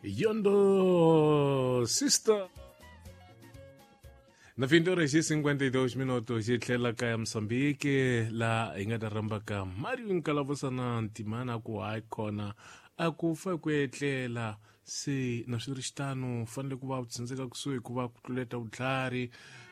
Yondo sister. Na fin de ora și 52 minutos și tlela ca Mozambique la ingada ramba ka Mario Nkalavosana Ntimana ku icona aku fa ku etlela se na swirixtano fanele ku va tsindzeka kusuhi ku va ku tluleta vutlhari